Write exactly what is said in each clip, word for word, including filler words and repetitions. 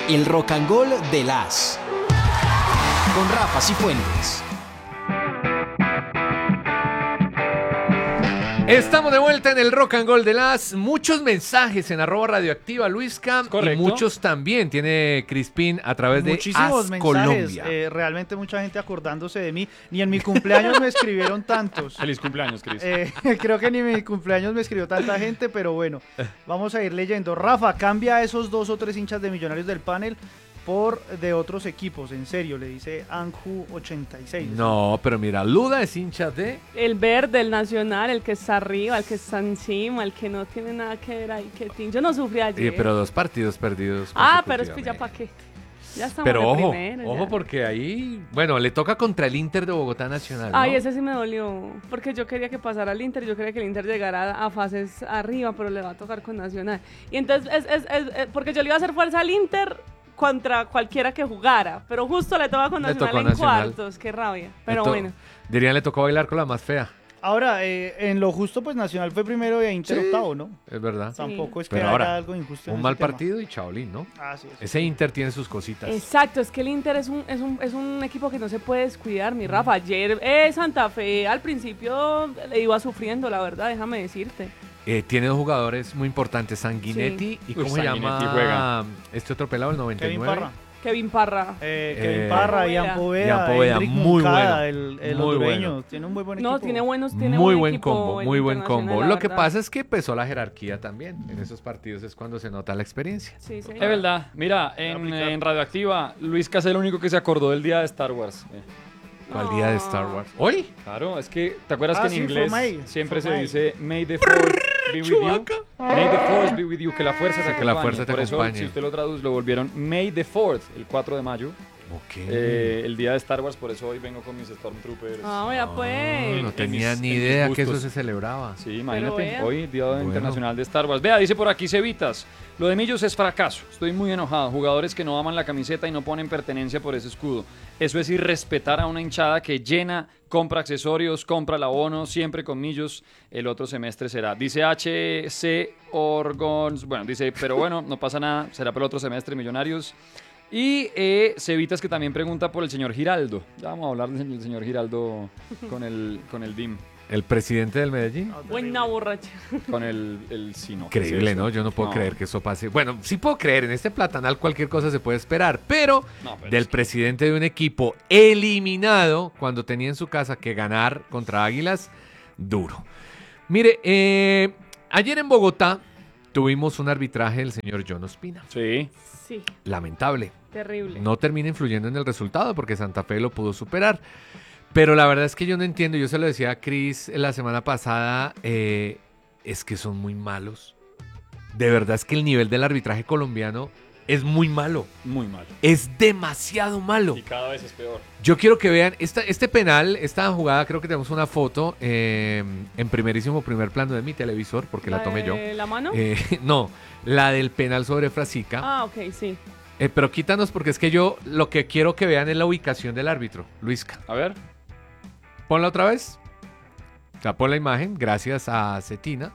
El Rock and Roll de las con Rafa Cifuentes. Estamos de vuelta en el Rock and Roll de las. Muchos mensajes en arroba radioactiva Luisca. Y muchos también tiene Crispín a través de Muchísimos As mensajes, Colombia. Eh, realmente mucha gente acordándose de mí. Ni en mi cumpleaños me escribieron tantos. Feliz cumpleaños, Cris. Eh, creo que ni en mi cumpleaños me escribió tanta gente, pero bueno, vamos a ir leyendo. Rafa, cambia a esos dos o tres hinchas de Millonarios del panel por de otros equipos, en serio, le dice Anju ochenta y seis. No, pero mira, Luda es hincha de... El verde, el nacional, el que está arriba, el que está encima, el que no tiene nada que ver ahí. Que yo no sufrí ayer. Eh, pero dos partidos perdidos. Ah, pero es que ya para qué. Ya estamos pero de ojo, primero, ojo ya. porque ahí, bueno, le toca contra el Inter de Bogotá Nacional, ¿no? Ay, ese sí me dolió, porque yo quería que pasara al Inter, yo quería que el Inter llegara a fases arriba, pero le va a tocar con Nacional. Y entonces, es, es, es, es porque yo le iba a hacer fuerza al Inter contra cualquiera que jugara, pero justo le toca con Le Nacional tocó a en Nacional. cuartos, qué rabia, pero to- bueno. Dirían le tocó bailar con la más fea. Ahora, eh, en lo justo, pues Nacional fue primero y Inter Sí, octavo, ¿no? Es verdad. Tampoco es que Pero haya ahora, algo injusto en un ese mal tema. partido y Chaolín, ¿no? Así es. Ese Inter tiene sus cositas. Exacto, es que el Inter es un, es un, es un equipo que no se puede descuidar, mi Rafa. Ayer eh, Santa Fe al principio le iba sufriendo, la verdad, déjame decirte. Eh, tiene dos jugadores muy importantes, Sanguinetti Sí. y ¿cómo Uy, se Sanguinetti llama juega. este otro pelado, el noventa y Kevin nueve? Parra. Kevin Parra. Eh, Eh, Kevin Parra, Ian Poveda. Poveda, Ian Poveda, Enric muy Moncada, bueno, el, el muy hondureño. bueno. Tiene un muy buen equipo. No, tiene buenos, tiene Muy buen, buen equipo combo, el muy buen Internacional, combo. la Lo que verdad. pasa es que pesó la jerarquía también. En esos partidos es cuando se nota la experiencia. Sí, sí. Es verdad. Mira, en, en Radioactiva, Luis Cas es el único que se acordó del día de Star Wars. Eh, ¿Cuál día de Star Wars? ¿Hoy? Claro, es que, ¿te acuerdas Ah, que en sí, inglés for May, siempre for se May. dice May the Force be with you? May the Force be with you, que la fuerza te Que la acompañe. fuerza te Por eso, acompañe. si usted lo traduce, lo volvieron May the Fourth, el cuatro de mayo. Ok. Eh, el día de Star Wars, por eso hoy vengo con mis Stormtroopers. Ah, vea pues. no en tenía mis- ni en mis idea que eso gustos. se celebraba. Sí, imagínate, vea. hoy Día Bueno. Internacional de Star Wars. Vea, dice por aquí Cevitas, lo de Millos es fracaso, estoy muy enojado, jugadores que no aman la camiseta y no ponen pertenencia por ese escudo. Eso es irrespetar a una hinchada que llena, compra accesorios, compra el abono, siempre con Millos, el otro semestre será. Dice H C Orgons, bueno, dice, pero bueno, no pasa nada, será para el otro semestre, Millonarios. Y eh, Cevitas que también pregunta por el señor Giraldo. Ya vamos a hablar del señor Giraldo con el, con el D I M. El presidente del Medellín. Buena borracha. Con el, el Sino. ¿qué es Increíble, eso? ¿no? Yo no puedo No. creer que eso pase. Bueno, sí puedo creer, en este platanal cualquier cosa se puede esperar, pero, No, pero del es que- presidente de un equipo eliminado cuando tenía en su casa que ganar contra Águilas, duro. Mire, eh, ayer en Bogotá tuvimos un arbitraje del señor John Ospina. Sí. Sí, Lamentable. terrible. No termina influyendo en el resultado porque Santa Fe lo pudo superar. Pero la verdad es que yo no entiendo, yo se lo decía a Cris la semana pasada, eh, es que son muy malos. De verdad es que el nivel del arbitraje colombiano es muy malo. Muy mal. Es demasiado malo. Y cada vez es peor. Yo quiero que vean esta, este penal, esta jugada, creo que tenemos una foto eh, en primerísimo primer plano de mi televisor, porque la, tomé yo. de ¿La mano? Eh, no, la del penal sobre Frasica. Ah, ok, sí. Eh, pero quítanos porque es que yo lo que quiero que vean es la ubicación del árbitro, Luisca. A ver. Ponla otra vez. O sea, pon la imagen, gracias a Cetina.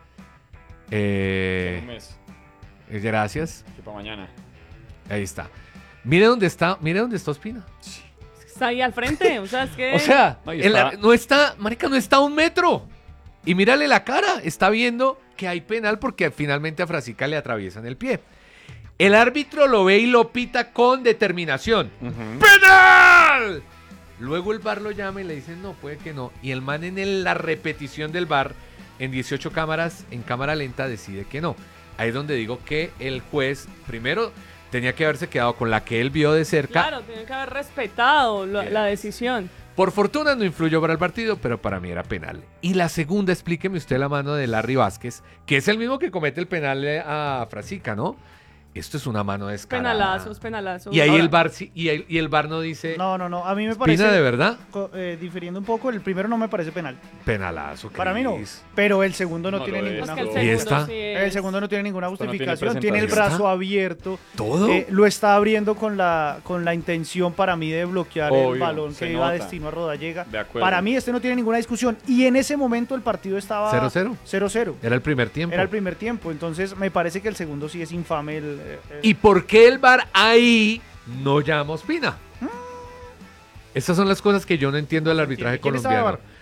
Eh, un mes. eh, gracias. Que para mañana. Ahí está. Mire dónde está, mire dónde está Ospina. Está ahí al frente, o sea, es que... O sea, Ahí en la- está. no está, marica, no está a un metro. Y mírale la cara, está viendo que hay penal porque finalmente a Frasica le atraviesan el pie. El árbitro lo ve y lo pita con determinación. ¡Penal! Luego el V A R lo llama y le dice, no, puede que no. Y el man en el- la repetición del V A R, en dieciocho cámaras, en cámara lenta, decide que no. Ahí es donde digo que el juez, primero, tenía que haberse quedado con la que él vio de cerca. Claro, tiene que haber respetado lo- Yes. la decisión. Por fortuna no influyó para el partido, pero para mí era penal. Y la segunda, explíqueme usted la mano de Larry Vázquez, que es el mismo que comete el penal eh, a Frasica, ¿no? Esto es una mano descarada. Penalazos, penalazos. Y ahí Ahora- el V A R sí- y el, y el V A R no dice, No, no, no. A mí me parece. ¿Ospina de verdad? co- eh, difiriendo un poco, el primero no me parece penal. Penalazo, Para mí no. Cris. Pero el segundo no, No, tiene lo de ninguna Es que el esto- ¿Y segundo esta? sí El es- segundo no tiene ninguna Esto no tiene justificación, tiene, el presentación. brazo abierto, ¿Todo? eh, lo está abriendo con la con la intención para mí de bloquear el Obvio, balón se que iba a nota. destino a Rodallega. De acuerdo. Para mí este no tiene ninguna discusión y en ese momento el partido estaba cero cero. cero cero. Era el primer tiempo. Era el primer tiempo, entonces me parece que el segundo sí es infame el, Eh, eh, ¿Y por qué el V A R ahí no llama a Ospina? Estas son las cosas que yo no entiendo del arbitraje ¿Quién estaba colombiano. V A R?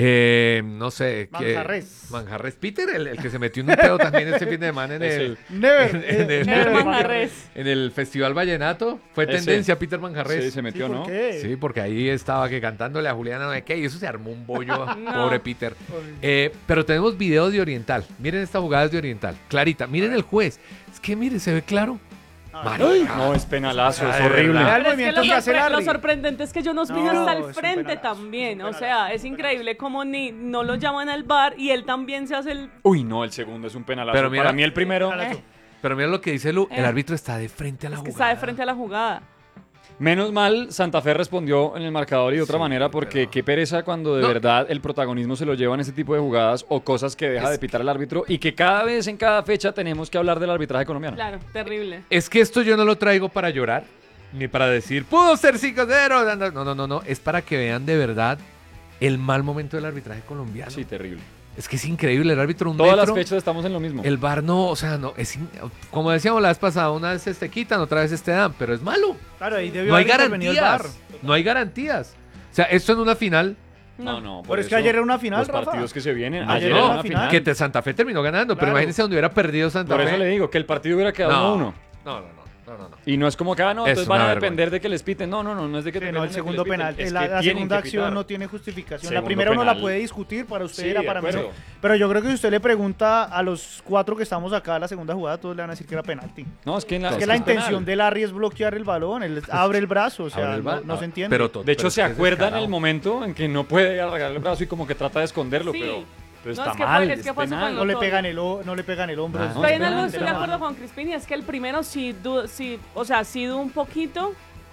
Eh, no sé. que- Manjarres. Manjarres Peter, el, el que se metió en un pedo también este fin de semana en Ese. el, Never. en eh, el- Never Never Manjarres. en el Festival Vallenato. Fue Ese. tendencia Peter Manjarres. Sí, se metió, ¿por ¿no? qué? Sí, porque ahí estaba que cantándole a Juliana no sé qué, y eso se armó un bollo, No. pobre Peter. Eh, pero tenemos videos de Oriental. Miren esta jugada de Oriental. Clarita, miren el juez. Es que mire, se ve claro. Marica. No, es penalazo, es Ay, horrible. verdad. Vea el Pero es que movimiento lo, que hace sorpre- lo Larry. sorprendente es que John Ospina No, está es al un frente penalazo, también. es un O sea, es increíble como ni no lo llaman al V A R y él también se hace el... Uy, no, el segundo es un penalazo. Pero mira- Para mí el primero, Penalazo. Pero mira lo que dice Lu, el Eh. árbitro está de frente a la Es que jugada. está de frente a la jugada. menos mal Santa Fe respondió en el marcador y de otra Sí, manera porque pero- qué pereza cuando de No. verdad el protagonismo se lo llevan ese tipo de jugadas o cosas que deja Es- de pitar el árbitro y que cada vez en cada fecha tenemos que hablar del arbitraje colombiano. Claro, terrible. Es que esto yo no lo traigo para llorar, ni para decir, pudo ser cinco cero. No, no, no, no. Es para que vean de verdad el mal momento del arbitraje colombiano. Sí, terrible. Es que es increíble, el árbitro un Todas metro, las fechas estamos en lo mismo. el V A R no, o sea, no, es in- como decíamos la vez pasada, una vez este quitan, otra vez este dan, pero es malo. Claro, ahí debió No hay haber intervenido el V A R. garantías. No hay garantías. O sea, esto en una final, No, no. por Pero es que eso, ayer era una final, Los Rafa. partidos que se vienen. Ayer Ayer era era una una final. final. que te- Santa Fe terminó ganando, pero Claro. imagínense donde hubiera perdido Santa Por Fe. eso le digo que el partido hubiera quedado no, uno a uno. no, no, no, no, no, no. Y no es como que, ah, no, Es entonces van una a depender de que les piten. No, no, no, no es de que Sí, dependen no, el de que segundo les piten, penal, es la, que la tienen segunda que acción pitar. no tiene justificación. La Segundo primera uno la penal. puede discutir, para usted Sí, era de para mí. acuerdo. no. Pero yo creo que si usted le pregunta a los cuatro que estamos acá a la segunda jugada, todos le van a decir que era penalti. No, es que, en la, Es que es la es penal. intención de Larry es bloquear el balón, él abre el brazo, o sea, Abre el no, ba- no ah, se entiende. pero to- De hecho, pero se es que es acuerda en descarado. el momento en que no puede alargar el brazo y como que trata de esconderlo, Sí. pero, pero No, está es que mal, fue- es es que fue penal. súper no le notorio. pegan el o- no le pegan el hombro. Ah, es no, Pero es en algo penal, estoy de de la acuerdo mano. con Crispini, es que el primero sí, du- sí, o sea, sí duda un poquito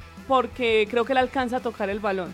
porque creo que le alcanza a tocar el balón.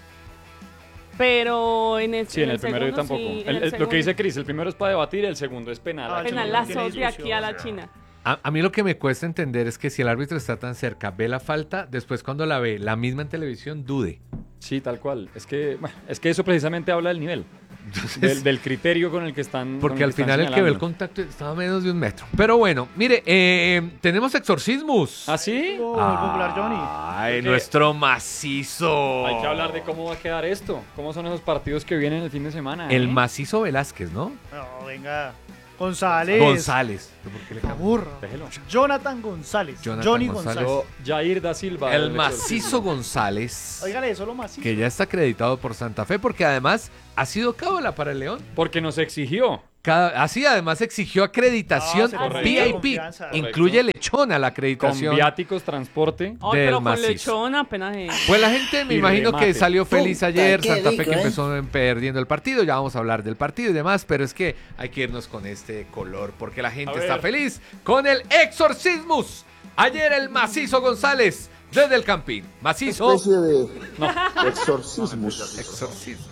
Pero en el, Sí, en el primero yo segundo tampoco. sí, en El- el el- lo segundo. que dice Cris, el primero es para debatir, el segundo es penal. Ah, Al el chino. segundo. Penalazos tiene de aquí a la discusión, China. A, a mí lo que me cuesta entender es que si el árbitro está tan cerca, ve la falta, después cuando la ve la misma en televisión, dude. Sí, tal cual. Es que, bueno, es que eso precisamente habla del nivel, del, del criterio con el que están. Porque con al el que están final el que ve el señalando. contacto estaba a menos de un metro. Pero bueno, mire, eh, tenemos exorcismos. ¿Ah, sí? Oh, el popular Johnny. Ay, ¿De qué? nuestro macizo. Hay que hablar de cómo va a quedar esto. ¿Cómo son esos partidos que vienen el fin de semana? El eh? macizo Velázquez, ¿no? No, venga. González. González. ¿Por qué le cambió? Aburra. Déjelo. Jonathan González. Jonathan Johnny González. González. Yo, Jair da Silva. El del macizo Exorcismo. González. Óigale, solo macizo. Que ya está acreditado por Santa Fe porque además ha sido cábala para el León. Porque nos exigió. Cada, así además exigió acreditación Ah, se V I P. confianza. Incluye lechona la Con acreditación. viáticos, transporte. Ay, del pero con macizo. lechón apenas. eh. Pues la gente me Y imagino que remate. salió feliz Puta, ayer, qué Santa Fe rico, que ¿eh? empezó perdiendo el partido, ya vamos a hablar del partido y demás, pero es que hay que irnos con este color porque la gente A está ver. feliz con el exorcismus. Ayer el macizo González desde el Campín. Macizo. Especie de exorcismus. Exorcismo.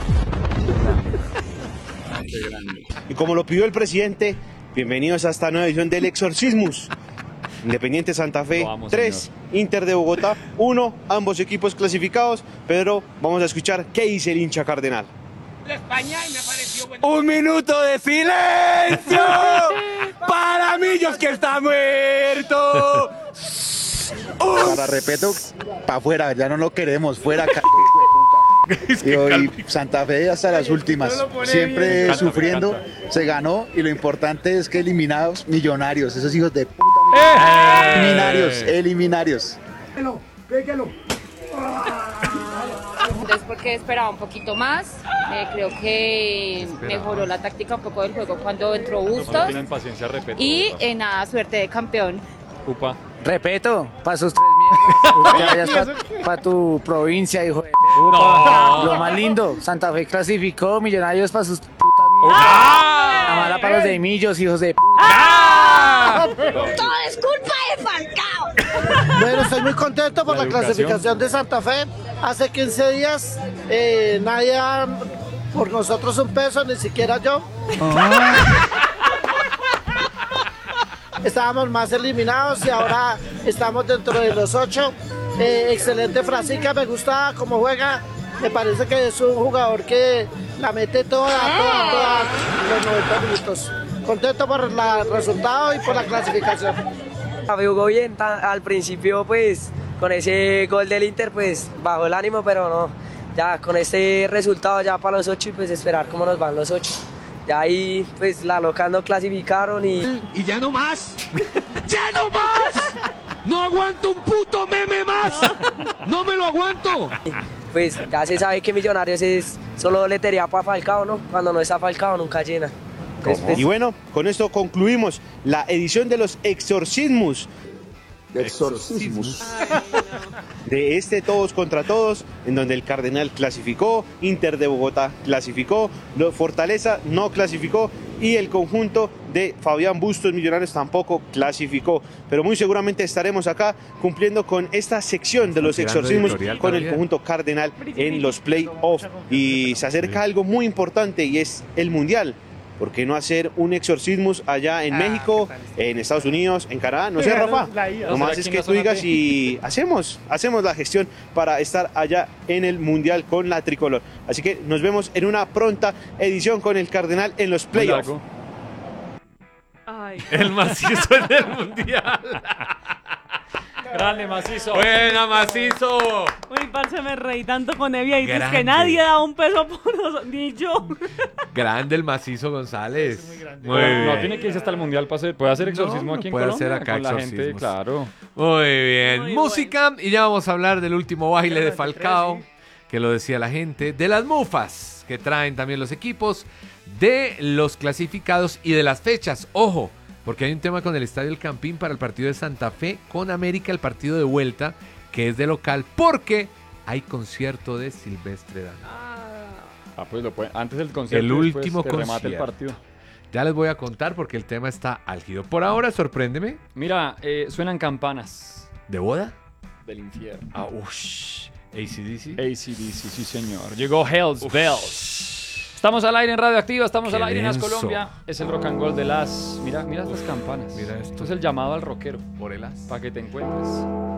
Y como lo pidió el presidente, bienvenidos a esta nueva edición del Exorcismus. Independiente Santa Fe, Lo amo, tres, Inter de Bogotá, uno, ambos equipos clasificados, pero vamos a escuchar qué dice el hincha cardenal. Un minuto de silencio para Millos que está muerto. Para respeto, para afuera, ya no lo queremos, fuera. ca- Y hoy Santa Fe hasta las últimas, No lo pone siempre bien. sufriendo, se ganó y lo importante es que eliminados millonarios, esos hijos de puta. ¡Eh! Eliminarios, eliminarios. Entonces, porque esperaba un poquito más, eh, creo que mejoró la táctica un poco del juego cuando entró No Bustos tienen paciencia, repito. y en nada, suerte de campeón. Upa. Repeto, para sus tres mierdas. Que vayas para tu provincia, hijo de No. Lo más lindo, Santa Fe clasificó, Millonarios para sus putas mierdas. La mala para los de Millos, hijos de Todo es culpa de Falcao. Bueno, estoy muy contento por La la, educación. clasificación de Santa Fe. Hace quince días eh, nadie ha por nosotros un peso, ni siquiera yo. Estábamos más eliminados y ahora estamos dentro de los ocho. Eh, excelente Frasica, me gusta cómo juega. Me parece que es un jugador que la mete toda, toda, toda los noventa minutos. Contento por el resultado y por la clasificación. Santa Fe jugó bien, ta- al principio pues con ese gol del Inter pues bajó el ánimo, pero no, ya con este resultado ya para los ocho y pues esperar cómo nos van los ocho. Ya ahí pues la loca no clasificaron y... Y ya no más, ya no más, no aguanto un puto meme más, no me lo aguanto. Pues ya se sabe que Millonarios es solo boletería para Falcao, ¿no? Cuando no está Falcao nunca llena. Entonces, pues, Y bueno, con esto concluimos la edición de los exorcismos. Exorcismos. De este todos contra todos, en donde el Cardenal clasificó, Inter de Bogotá clasificó, lo- Fortaleza no clasificó y el conjunto de Fabián Bustos Millonarios tampoco clasificó. Pero muy seguramente estaremos acá cumpliendo con esta sección de los Tirando exorcismos editorial con el todavía. conjunto Cardenal en los playoffs. Y se acerca algo muy importante y es el Mundial. ¿Por qué no hacer un exorcismo allá en Ah, México, ¿qué tal? en Estados Unidos, en Canadá? No sé, La- Rafa. la ida. Nomás ¿Será es aquí en que la tú zona digas T? y hacemos, hacemos la gestión para estar allá en el Mundial con la tricolor. Así que nos vemos en una pronta edición con el Cardenal en los Muy playoffs. largo. Ay. El macizo en el mundial. Grande, macizo. Buena, macizo. Uy, parce, me reí tanto con Evia y dices Grande. que nadie da un peso por nosotros, ni yo. Grande el macizo González. muy grande. Muy No, bien. no tiene que irse hasta el mundial para hacer, puede hacer exorcismo No, aquí en puede Colombia hacer acá con la gente, exorcismos. claro. Muy bien. Muy Música y ya vamos a hablar del último baile de veintitrés, Falcao, sí. que lo decía la gente, de las mufas que traen también los equipos, de los clasificados y de las fechas. Ojo, porque hay un tema con el Estadio El Campín para el partido de Santa Fe con América, el partido de vuelta, que es de local, porque hay concierto de Silvestre Dangond. Ah, pues lo puede, antes del concierto. El y después último que remate el concierto. partido. Ya les voy a contar porque el tema está álgido. Por ahora, sorpréndeme. Mira, eh, suenan campanas ¿De boda? del infierno. Ah, ush. A C D C. A C D C, sí señor. Llegó Hell's Bells. Estamos al aire en Radioactiva, estamos Qué al aire en As denso. Colombia. Es el rock and roll de las... Mira, mira estas campanas. Mira esto. Esto es el llamado al rockero. Por el as. Para que te encuentres.